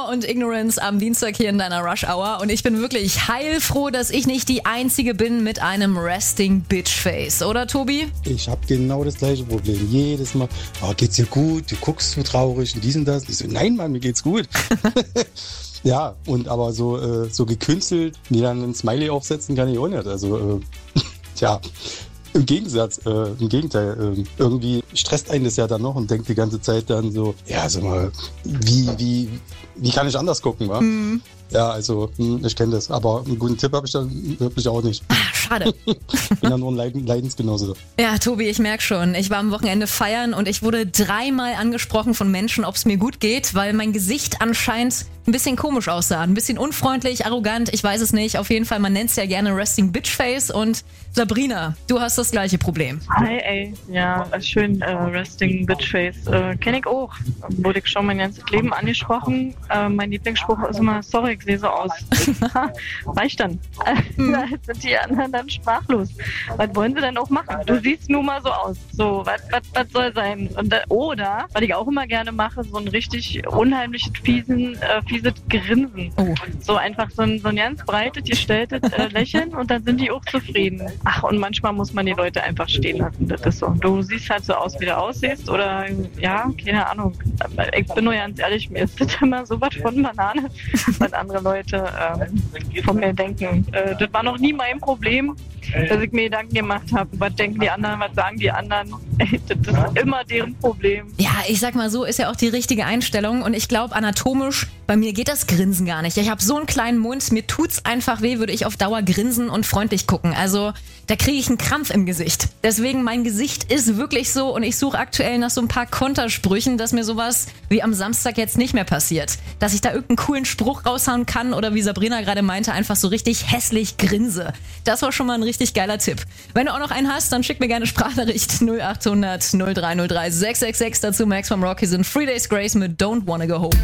und Ignorance am Dienstag hier in deiner Rush Hour. Und ich bin wirklich heilfroh, dass ich nicht die Einzige bin mit einem Resting Bitch Face. Oder, Tobi? Ich habe genau das gleiche Problem. Jedes Mal, geht's dir gut? Du guckst so traurig und dies und das. Ich so, nein, Mann, mir geht's gut. Ja, und aber so gekünstelt, mir dann ein Smiley aufsetzen kann ich auch nicht. Also, tja. Im Gegenteil, irgendwie stresst einen das ja dann noch und denkt die ganze Zeit dann so, ja, sag mal, wie kann ich anders gucken, wa? Mhm. Ja, also, ich kenne das, aber einen guten Tipp habe ich dann wirklich auch nicht. Schade. Ich bin ja nur ein Leidensgenosse. Ja, Tobi, ich merke schon. Ich war am Wochenende feiern und ich wurde 3-mal angesprochen von Menschen, ob es mir gut geht, weil mein Gesicht anscheinend ein bisschen komisch aussah. Ein bisschen unfreundlich, arrogant, ich weiß es nicht. Auf jeden Fall, man nennt es ja gerne Resting Bitch Face. Und Sabrina, du hast das gleiche Problem. Hi, ey. Ja, schön, Resting Bitch Face. Kenne ich auch. Wurde ich schon mein ganzes Leben angesprochen. Mein Lieblingsspruch ist immer, sorry, ich sehe so aus. Reicht dann. Da sind die anderen dann sprachlos. Was wollen sie denn auch machen? Du siehst nun mal so aus. So, was soll sein? Und oder, was ich auch immer gerne mache, so ein richtig unheimliches, fieses Grinsen. Oh. So einfach so ein ganz breites, gestelltes Lächeln und dann sind die auch zufrieden. Ach, und manchmal muss man die Leute einfach stehen lassen. Das ist so. Du siehst halt so aus, wie du aussiehst oder, ja, keine Ahnung. Ich bin nur ganz ehrlich, mir ist das immer so was von Banane, was andere Leute von mir denken. Das war noch nie mein Problem, dass ich mir Gedanken gemacht habe, was denken die anderen, was sagen die anderen. Das ist immer deren Problem. Ja, ich sag mal so, ist ja auch die richtige Einstellung und ich glaube anatomisch, bei mir geht das Grinsen gar nicht. Ich habe so einen kleinen Mund, mir tut's einfach weh, würde ich auf Dauer grinsen und freundlich gucken. Also da kriege ich einen Krampf im Gesicht. Deswegen, mein Gesicht ist wirklich so und ich suche aktuell nach so ein paar Kontersprüchen, dass mir sowas wie am Samstag jetzt nicht mehr passiert. Dass ich da irgendeinen coolen Spruch raushauen kann oder wie Sabrina gerade meinte, einfach so richtig hässlich grinse. Das war schon mal ein richtig geiler Tipp. Wenn du auch noch einen hast, dann schick mir gerne Sprachnachricht 0800 0303 666. Dazu Max vom Rocky sind 3 Days Grace mit Don't Wanna Go Home.